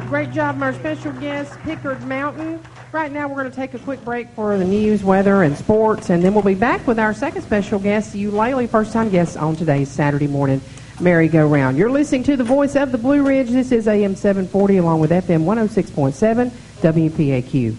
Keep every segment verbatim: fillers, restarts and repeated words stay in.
Great job, our special guest, Pickard Mountain. Right now, we're going to take a quick break for the news, weather, and sports, and then we'll be back with our second special guest, Eulalie, first-time guest on today's Saturday morning merry-go-round. You're listening to the voice of the Blue Ridge. This is A M seven forty along with F M one oh six point seven W P A Q.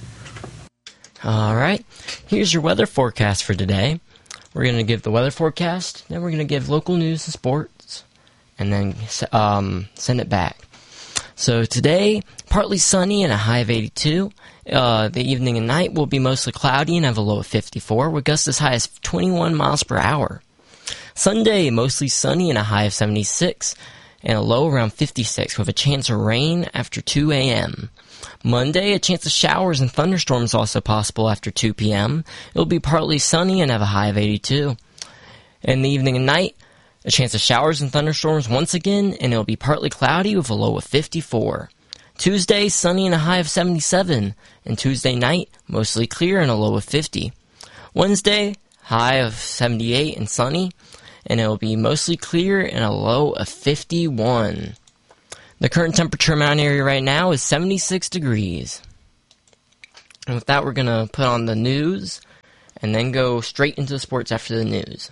All right, here's your weather forecast for today. We're going to give the weather forecast, then we're going to give local news and sports, and then um, send it back. So today, partly sunny and a high of eighty-two. Uh, the evening and night will be mostly cloudy and have a low of fifty-four, with gusts as high as twenty-one miles per hour. Sunday, mostly sunny and a high of seventy-six, and a low around fifty-six, with a chance of rain after two a.m. Monday, a chance of showers and thunderstorms also possible after two p.m. It will be partly sunny and have a high of eighty-two. In the evening and night, a chance of showers and thunderstorms once again, and it will be partly cloudy with a low of fifty-four. Tuesday, sunny and a high of seventy-seven, and Tuesday night, mostly clear and a low of fifty. Wednesday, high of seventy-eight and sunny, and it will be mostly clear and a low of fifty-one. The current temperature in Mount Airy right now is seventy-six degrees. And with that, we're going to put on the news, and then go straight into the sports after the news.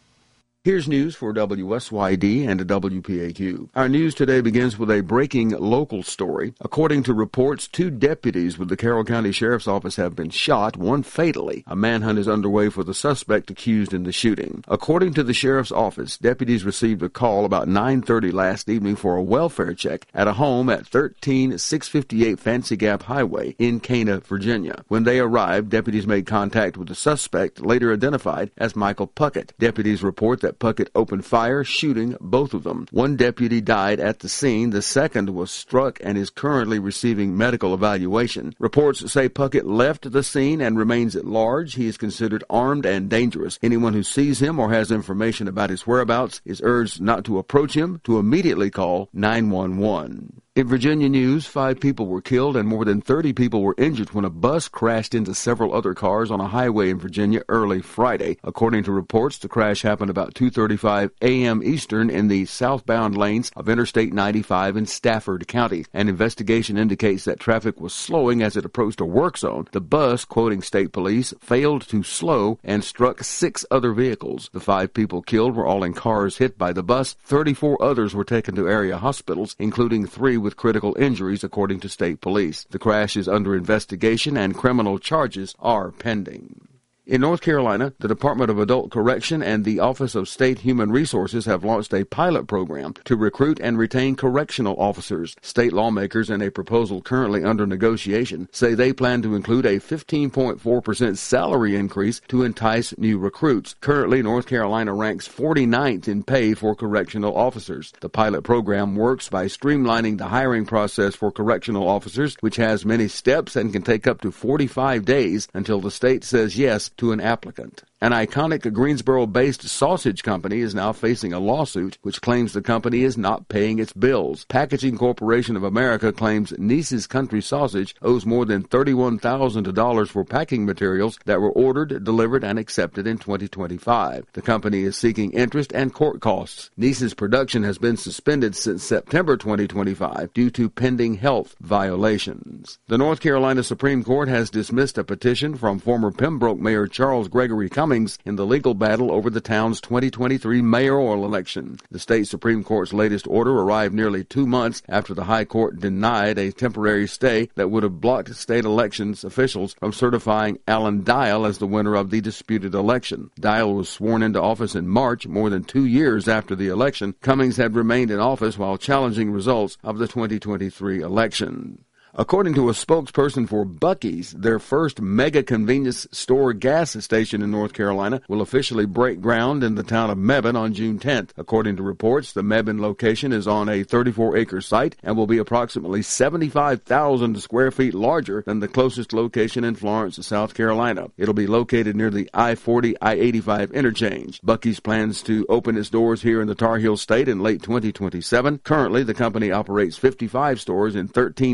Here's news for W S Y D and W P A Q. Our news today begins with a breaking local story. According to reports, two deputies with the Carroll County Sheriff's Office have been shot, one fatally. A manhunt is underway for the suspect accused in the shooting. According to the Sheriff's Office, deputies received a call about nine thirty last evening for a welfare check at a home at thirteen six fifty-eight Fancy Gap Highway in Cana, Virginia. When they arrived, deputies made contact with the suspect, later identified as Michael Puckett. Deputies report that Puckett opened fire, shooting both of them. One deputy died at the scene. The second was struck and is currently receiving medical evaluation. Reports say Puckett left the scene and remains at large. He is considered armed and dangerous. Anyone who sees him or has information about his whereabouts is urged not to approach him, to immediately call nine one one. In Virginia news, five people were killed and more than thirty people were injured when a bus crashed into several other cars on a highway in Virginia early Friday. According to reports, the crash happened about two thirty-five a.m. Eastern in the southbound lanes of Interstate ninety-five in Stafford County. An investigation indicates that traffic was slowing as it approached a work zone. The bus, quoting state police, failed to slow and struck six other vehicles. The five people killed were all in cars hit by the bus. thirty-four others were taken to area hospitals, including three with critical injuries, according to state police. The crash is under investigation and criminal charges are pending. In North Carolina, the Department of Adult Correction and the Office of State Human Resources have launched a pilot program to recruit and retain correctional officers. State lawmakers, in a proposal currently under negotiation, say they plan to include a fifteen point four percent salary increase to entice new recruits. Currently, North Carolina ranks forty-ninth in pay for correctional officers. The pilot program works by streamlining the hiring process for correctional officers, which has many steps and can take up to forty-five days until the state says yes to an applicant. An iconic Greensboro-based sausage company is now facing a lawsuit which claims the company is not paying its bills. Packaging Corporation of America claims Niece's Country Sausage owes more than thirty-one thousand dollars for packing materials that were ordered, delivered, and accepted in twenty twenty-five. The company is seeking interest and court costs. Niece's production has been suspended since September twenty twenty-five due to pending health violations. The North Carolina Supreme Court has dismissed a petition from former Pembroke Mayor Charles Gregory Cummings in the legal battle over the town's twenty twenty-three mayoral election. The state Supreme Court's latest order arrived nearly two months after the High Court denied a temporary stay that would have blocked state elections officials from certifying Alan Dial as the winner of the disputed election. Dial was sworn into office in March, more than two years after the election. Cummings had remained in office while challenging results of the twenty twenty-three election. According to a spokesperson for Buc-ee's, their first mega convenience store gas station in North Carolina will officially break ground in the town of Mebane on June tenth. According to reports, the Mebane location is on a thirty-four acre site and will be approximately seventy-five thousand square feet larger than the closest location in Florence, South Carolina. It'll be located near the I forty I eighty-five interchange. Buc-ee's plans to open its doors here in the Tar Heel State in late twenty twenty-seven. Currently, the company operates fifty-five stores in thirteen states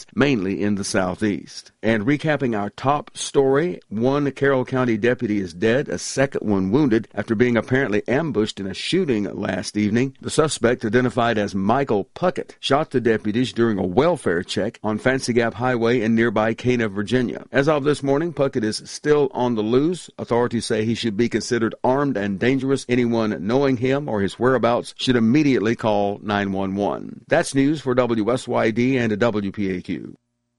areas, mainly in the southeast. And recapping our top story, one Carroll County deputy is dead, a second one wounded after being apparently ambushed in a shooting last evening. The suspect, identified as Michael Puckett, shot the deputies during a welfare check on Fancy Gap Highway in nearby Cana, Virginia. As of this morning, Puckett is still on the loose. Authorities say he should be considered armed and dangerous. Anyone knowing him or his whereabouts should immediately call nine one one. That's news for W S Y D and W P A Q.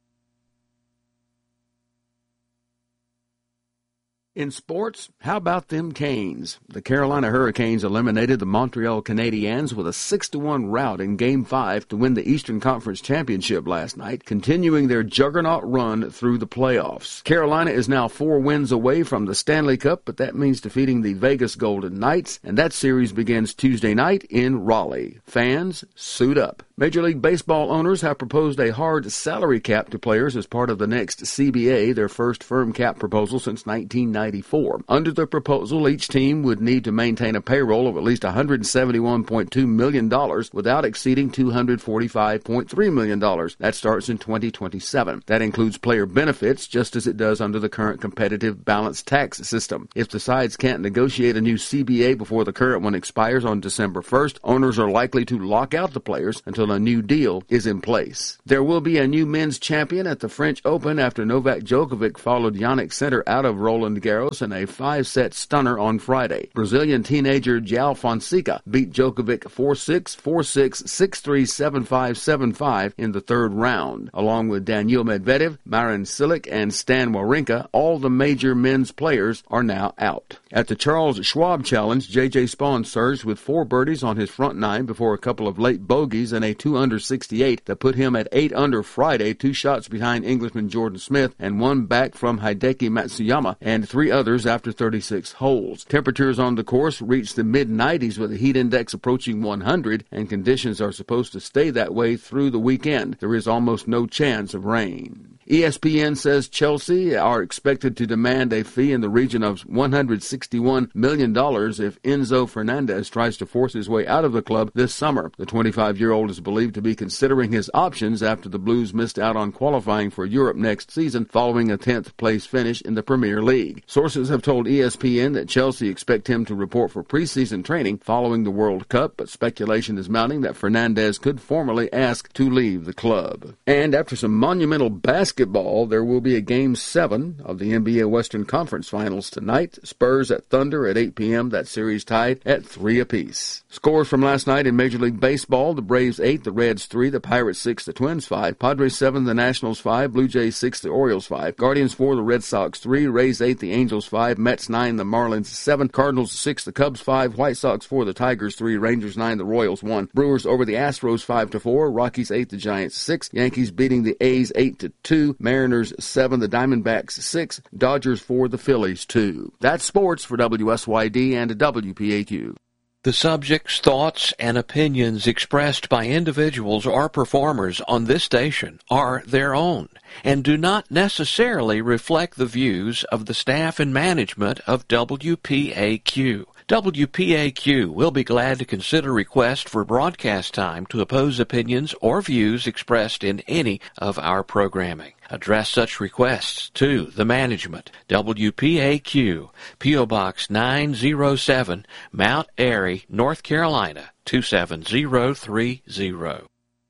In sports, how about them Canes? The Carolina Hurricanes eliminated the Montreal Canadiens with a six to one rout in Game five to win the Eastern Conference Championship last night, continuing their juggernaut run through the playoffs. Carolina is now four wins away from the Stanley Cup, but that means defeating the Vegas Golden Knights, and that series begins Tuesday night in Raleigh. Fans, suit up. Major League Baseball owners have proposed a hard salary cap to players as part of the next C B A, their first firm cap proposal since nineteen ninety-four. Under the proposal, each team would need to maintain a payroll of at least one hundred seventy-one point two million dollars without exceeding two hundred forty-five point three million dollars. That starts in twenty twenty-seven. That includes player benefits, just as it does under the current competitive balanced tax system. If the sides can't negotiate a new C B A before the current one expires on December first, owners are likely to lock out the players until a new deal is in place. There will be a new men's champion at the French Open after Novak Djokovic followed Jannik Sinner out of Roland Garros in a five-set stunner on Friday. Brazilian teenager João Fonseca beat Djokovic four six, four six, six three, seven five, seven five in the third round. Along with Daniil Medvedev, Marin Cilic, and Stan Wawrinka, all the major men's players are now out. At the Charles Schwab Challenge, J J Spawn surged with four birdies on his front nine before a couple of late bogeys and a two under sixty-eight that put him at eight under Friday, two shots behind Englishman Jordan Smith and one back from Hideki Matsuyama and three others after thirty-six holes. Temperatures on the course reached the mid nineties with a heat index approaching one hundred, and conditions are supposed to stay that way through the weekend. There is almost no chance of rain. E S P N says Chelsea are expected to demand a fee in the region of one hundred sixty-one million dollars if Enzo Fernandez tries to force his way out of the club this summer. The twenty-five-year-old is believed to be considering his options after the Blues missed out on qualifying for Europe next season following a tenth place finish in the Premier League. Sources have told E S P N that Chelsea expect him to report for preseason training following the World Cup, but speculation is mounting that Fernandez could formally ask to leave the club. And after some monumental basketball Basketball, there will be a Game seven of the N B A Western Conference Finals tonight. Spurs at Thunder at eight p.m. That series tied at three apiece. Scores from last night in Major League Baseball: the Braves eight, the Reds three, the Pirates six, the Twins five, Padres seven, the Nationals five, Blue Jays six, the Orioles five, Guardians four, the Red Sox three, Rays eight, the Angels five, Mets nine, the Marlins seven, Cardinals six, the Cubs five, White Sox four, the Tigers three, Rangers nine, the Royals one, Brewers over the Astros five to four, Rockies eight, the Giants six, Yankees beating the A's eight to two, Mariners seven, the Diamondbacks six, Dodgers four, the Phillies two. That's sports for W S Y D and W P A Q. The subjects, thoughts, and opinions expressed by individuals or performers on this station are their own and do not necessarily reflect the views of the staff and management of W P A Q. W P A Q will be glad to consider requests for broadcast time to oppose opinions or views expressed in any of our programming. Address such requests to the management. W P A Q, P O. Box nine oh seven, Mount Airy, North Carolina, two seven zero three zero.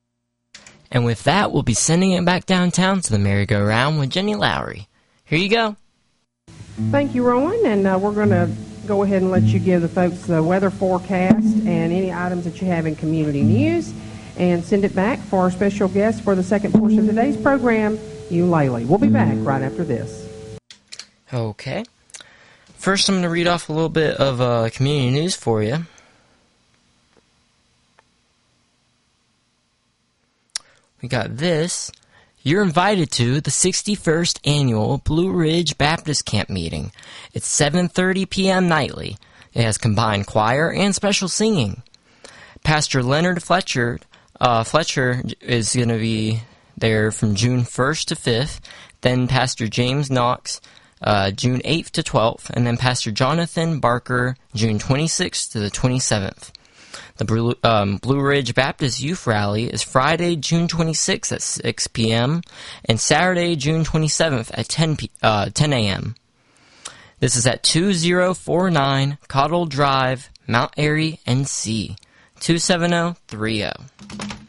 And with that, we'll be sending it back downtown to the merry-go-round with Jenny Lowry. Here you go. Thank you, Rowan, and uh, we're going to go ahead and let you give the folks the weather forecast and any items that you have in community news, and send it back for our special guest for the second portion of today's program, Eulalie. We'll be back right after this. Okay. First, I'm going to read off a little bit of uh, community news for you. We got this. You're invited to the sixty-first Annual Blue Ridge Baptist Camp Meeting. It's seven thirty p.m. nightly. It has combined choir and special singing. Pastor Leonard Fletcher, uh, Fletcher is going to be there from June first to fifth. Then Pastor James Knox, uh, June eighth to twelfth. And then Pastor Jonathan Barker, June twenty-sixth to the twenty-seventh. The Blue, um, Blue Ridge Baptist Youth Rally is Friday, June twenty-sixth at six p.m. and Saturday, June twenty-seventh at ten a.m. This is at two zero four nine Cottle Drive, Mount Airy, N C two seven zero three zero.